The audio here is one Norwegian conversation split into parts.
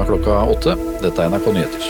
klokka 8. Dette er NRK Nyheter.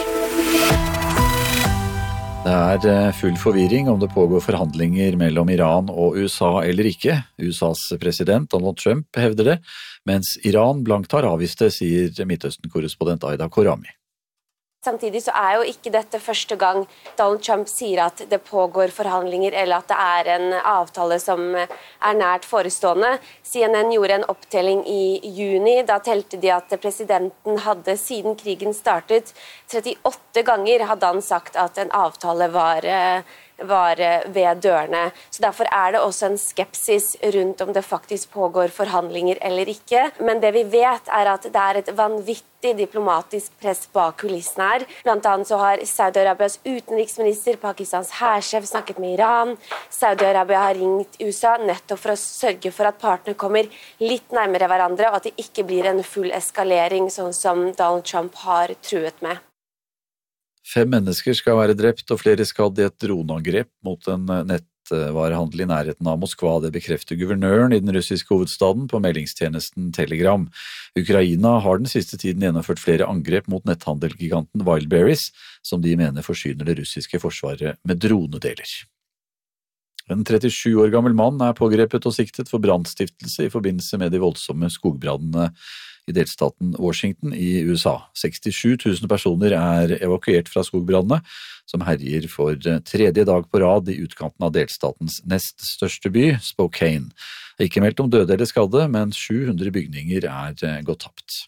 Det er full forvirring om det pågår forhandlinger mellom Iran og USA eller ikke. USAs president Donald Trump hevder det, mens Iran blankt har avvist det, sier Midtøsten-korrespondent Aida Korami. Samtidig så er jo ikke dette første gang Donald Trump sier at det pågår forhandlinger eller at det er en avtale som er nært forestående. CNN gjorde en opptelling i juni. Da telte de at presidenten hadde siden krigen startet 38 ganger hadde han sagt at en avtale var ved dørene. Så derfor er det også en skepsis rundt om det faktisk pågår forhandlinger eller ikke. Men det vi vet er at det er et vanvittig diplomatisk press bak kulissene her. Blant annet så har Saudi-Arabias utenriksminister, Pakistans hærsjef snakket med Iran. Saudi-Arabia har ringt USA nettopp for å sørge for at partene kommer litt nærmere hverandre, og at det ikke blir en full eskalering, sånn som Donald Trump har truet med. 5 mennesker skal være drept og flere skadd i et droneangrep mot en nettvarehandel i nærheten av Moskva. Det bekrefter guvernøren i den russiske hovedstaden på meldingstjenesten Telegram. Ukraina har den siste tiden gjennomført flere angrep mot netthandelgiganten Wildberries, som de mener forsyner det russiske forsvaret med dronedeler. En 37 år gammel mann er pågrepet og siktet for brannstiftelse i forbindelse med de voldsomme skogbrannene i delstaten Washington i USA. 67 000 personer er evakuert fra skogbrannene, som herjer for 3. dag på rad i utkanten av delstatens nest største by, Spokane. Det er ikke meldt om døde eller skadde, men 700 bygninger er gått tapt.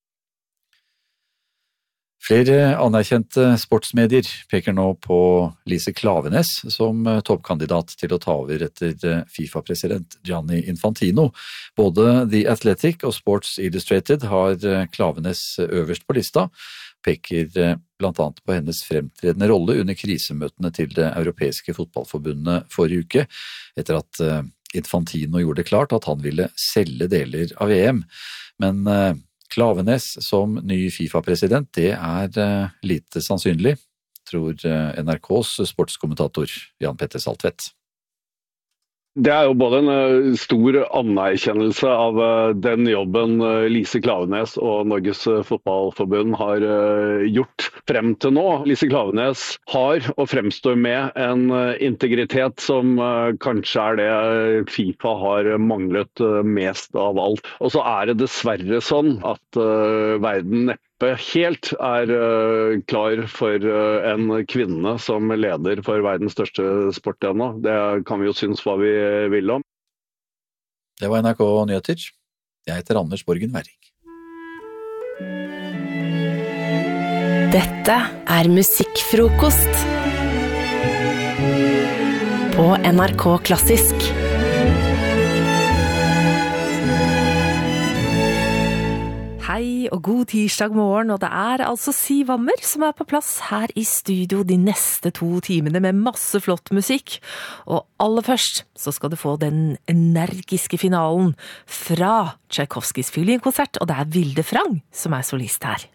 Flere anerkjente sportsmedier peker nå på Lise Klaveness som toppkandidat til å ta over etter FIFA-president Gianni Infantino. Både The Athletic og Sports Illustrated har Klaveness øverst på lista, peker blant annet på hennes fremtredende rolle under krisemøtene til det europeiske fotballforbundet forrige uke, etter at Infantino gjorde det klart at han ville selge deler av EM. Men Klaveness som ny FIFA-president, det er lite sannsynlig, tror NRKs sportskommentator Jan Petter Saltvedt. Det er jo både en stor anerkjennelse av den jobben Lise Klaveness og Norges Fotballforbund har gjort frem til nå. Lise Klaveness har og fremstår med en integritet som kanskje er det FIFA har manglet mest av alt. Og så er det dessverre sånn at verden neppe helt er klar for en kvinne som leder for verdens største sport ennå. Det kan vi jo synes hva vi vil om. Det var NRK Nyheter. Jeg heter Anders Borgen Werring. Dette er Musikkfrokost på NRK Klassisk. Hei og god tirsdag morgen, og det er altså Siv Ammer som er på plass her i studio de neste 2 timene med masse flott musikk. Og aller først så skal du få den energiske finalen fra Tchaikovskys fiolinkonsert, og det er Vilde Frang som er solist her.